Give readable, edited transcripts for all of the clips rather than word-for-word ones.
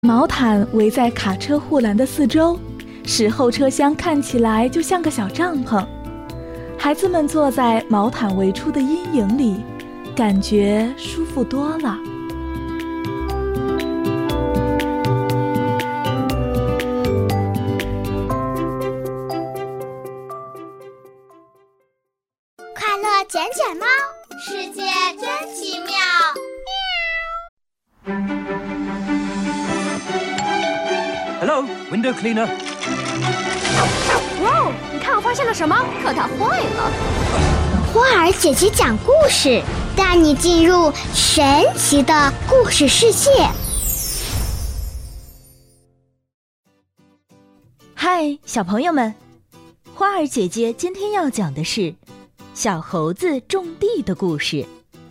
毛毯围在卡车护栏的四周，使后车厢看起来就像个小帐篷。孩子们坐在毛毯围出的阴影里，感觉舒服多了。 快乐捡捡猫，世界真奇妙。 Hello, window cleaner. 哇哦，你看我发现了什么？可它坏了。 花儿姐姐讲故事，带你进入神奇的故事世界。 嗨，小朋友们，花儿姐姐今天要讲的是小猴子种地的故事。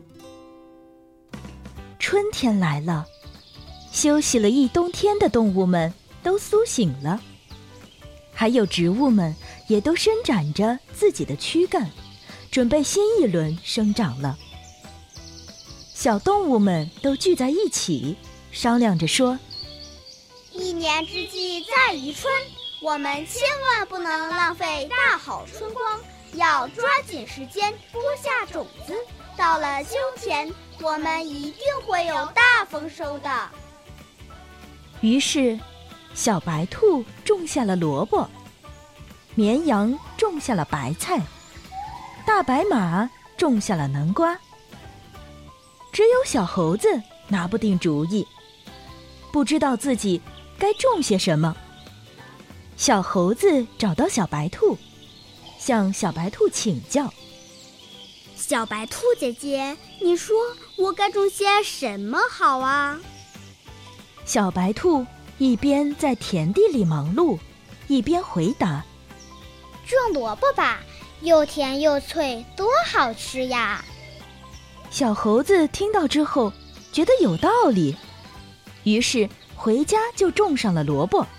春天来了，休息了一冬天的动物们都苏醒了，还有植物们也都伸展着自己的躯干，准备新一轮生长了。小动物们都聚在一起，商量着说： 一年之计在于春，我们千万不能浪费大好春光，要抓紧时间播下种子，到了秋天，我们一定会有大丰收的。 于是小白兔种下了萝卜，绵羊种下了白菜，大白马种下了南瓜。只有小猴子拿不定主意，不知道自己该种些什么。小猴子找到小白兔，向小白兔请教： 小白兔姐姐，你说我该种些什么好啊？ 小白兔一边在田地里忙碌，一边回答： 种萝卜吧，又甜又脆，多好吃呀！ 小猴子听到之后觉得有道理，于是回家就种上了萝卜。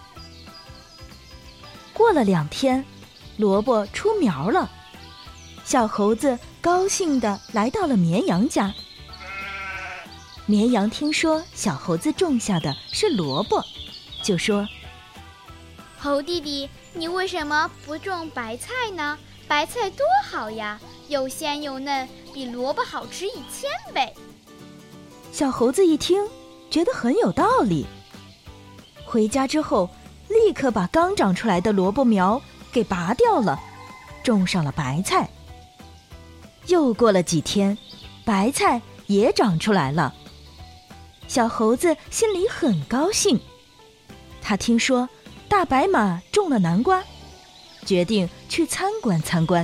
过了2天，萝卜出苗了，小猴子高兴地来到了绵羊家。绵羊听说小猴子种下的是萝卜，就说： 猴弟弟，你为什么不种白菜呢？白菜多好呀，又鲜又嫩，比萝卜好吃1000倍。 小猴子一听，觉得很有道理。回家之后，立刻把刚长出来的萝卜苗给拔掉了，种上了白菜。又过了几天，白菜也长出来了。小猴子心里很高兴，他听说大白马种了南瓜，决定去参观参观。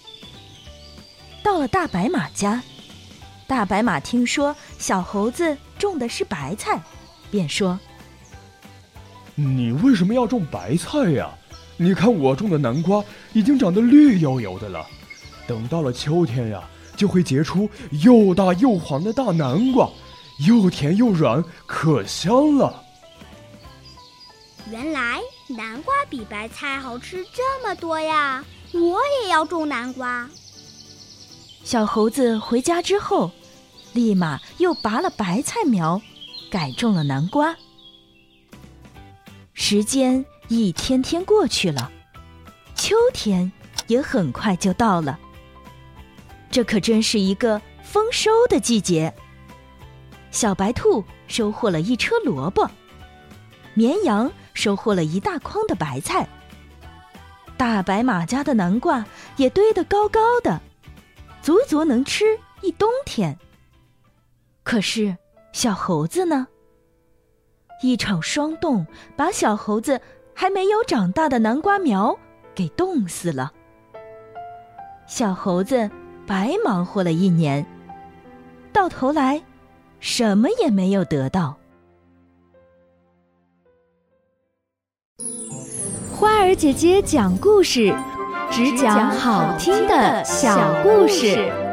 到了大白马家，大白马听说小猴子种的是白菜，便说： 你为什么要种白菜呀？你看我种的南瓜已经长得绿油油的了，等到了秋天呀，就会结出又大又黄的大南瓜，又甜又软，可香了。 原来南瓜比白菜好吃这么多呀，我也要种南瓜。 小猴子回家之后，立马又拔了白菜苗，改种了南瓜。时间一天天过去了，秋天也很快就到了。这可真是一个丰收的季节。小白兔收获了一车萝卜，绵羊收获了一大筐的白菜，大白马家的南瓜也堆得高高的，足足能吃一冬天。可是小猴子呢？一场霜冻把小猴子还没有长大的南瓜苗给冻死了。小猴子白忙活了1年，到头来什么也没有得到。 花儿姐姐讲故事，只讲好听的小故事。